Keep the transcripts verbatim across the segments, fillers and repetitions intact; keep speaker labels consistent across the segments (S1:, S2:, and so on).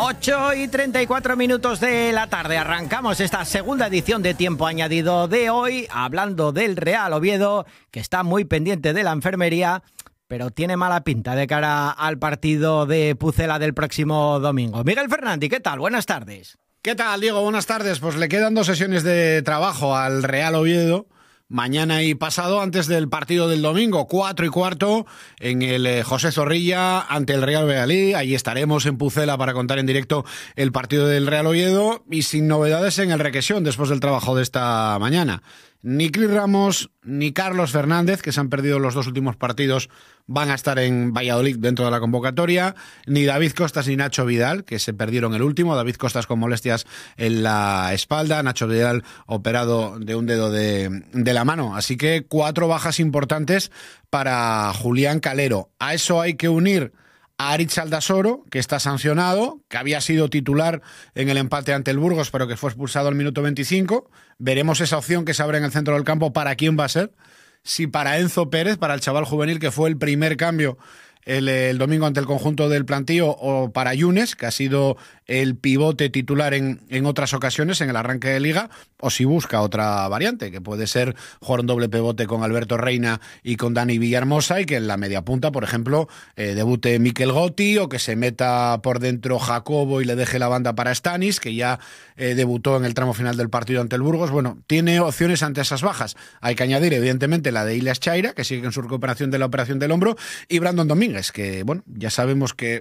S1: ocho y treinta y cuatro minutos de la tarde. Arrancamos esta segunda edición de Tiempo Añadido de hoy, hablando del Real Oviedo, que está muy pendiente de la enfermería, pero tiene mala pinta de cara al partido de Pucela del próximo domingo. Miguel Fernández, ¿qué tal? Buenas tardes.
S2: ¿Qué tal, Diego? Buenas tardes. Pues le quedan dos sesiones de trabajo al Real Oviedo, mañana y pasado, antes del partido del domingo, cuatro y cuarto, en el eh, José Zorrilla, ante el Real Valladolid. Allí estaremos en Pucela para contar en directo el partido del Real Oviedo, y sin novedades en el Requesión después del trabajo de esta mañana. Ni Cris Ramos ni Carlos Fernández, que se han perdido los dos últimos partidos, van a estar en Valladolid dentro de la convocatoria. Ni David Costas ni Nacho Vidal, que se perdieron el último. David Costas con molestias en la espalda, Nacho Vidal operado de un dedo de, de la mano. Así que cuatro bajas importantes para Julián Calero. A eso hay que unir a Aritz Aldasoro, que está sancionado, que había sido titular en el empate ante el Burgos, pero que fue expulsado al minuto veinticinco. Veremos esa opción que se abre en el centro del campo, para quién va a ser. Si para Enzo Pérez, para el chaval juvenil, que fue el primer cambio el, el domingo ante el conjunto del plantío, o para Yunes, que ha sido el pivote titular en, en otras ocasiones en el arranque de Liga, o si busca otra variante, que puede ser jugar un doble pivote con Alberto Reina y con Dani Villahermosa, y que en la media punta, por ejemplo, eh, debute Mikel Gotti, o que se meta por dentro Jacobo y le deje la banda para Stanis, que ya eh, debutó en el tramo final del partido ante el Burgos. Bueno, tiene opciones ante esas bajas. Hay que añadir, evidentemente, la de Ilias Chaira, que sigue en su recuperación de la operación del hombro, y Brandon Domínguez, que, bueno, ya sabemos que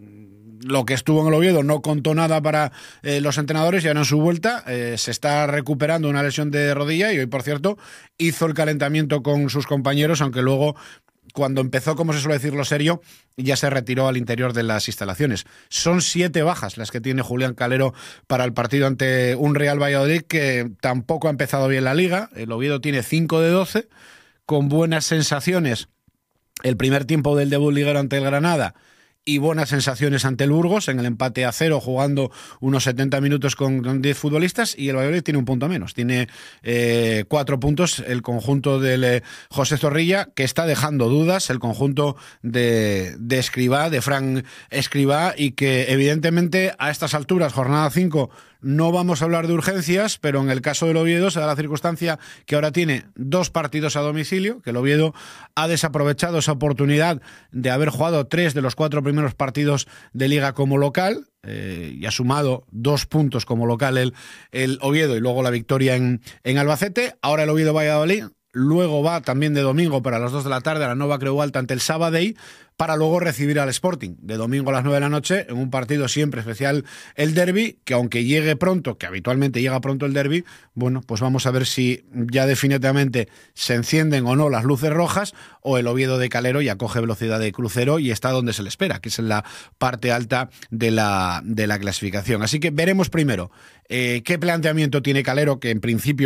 S2: lo que estuvo en el Oviedo no contó nada para eh, los entrenadores, y ahora en su vuelta eh, se está recuperando una lesión de rodilla, y hoy, por cierto, hizo el calentamiento con sus compañeros, aunque luego, cuando empezó, como se suele decir, lo serio, ya se retiró al interior de las instalaciones. Son siete bajas las que tiene Julián Calero para el partido ante un Real Valladolid que tampoco ha empezado bien la Liga. El Oviedo tiene cinco de doce, con buenas sensaciones el primer tiempo del debut liguero ante el Granada, y buenas sensaciones ante el Burgos en el empate a cero, jugando unos setenta minutos con diez futbolistas, y el Valladolid tiene un punto menos. Tiene eh, cuatro puntos el conjunto del eh, José Zorrilla, que está dejando dudas, el conjunto de, de Escribá, de Fran Escribá, y que evidentemente a estas alturas, jornada cinco, no vamos a hablar de urgencias, pero en el caso del Oviedo se da la circunstancia que ahora tiene dos partidos a domicilio, que el Oviedo ha desaprovechado esa oportunidad de haber jugado tres de los cuatro primeros partidos de Liga como local, eh, y ha sumado dos puntos como local el, el Oviedo, y luego la victoria en, en Albacete. Ahora el Oviedo Valladolid, luego va también de domingo para las dos de la tarde a la Nova Creu Alta ante el Sabadell, para luego recibir al Sporting de domingo a las nueve de la noche, en un partido siempre especial, el derbi, que aunque llegue pronto, que habitualmente llega pronto el derbi, bueno, pues vamos a ver si ya definitivamente se encienden o no las luces rojas, o el Oviedo de Calero ya coge velocidad de crucero y está donde se le espera, que es en la parte alta de la, de la clasificación. Así que veremos primero eh, qué planteamiento tiene Calero, que en principio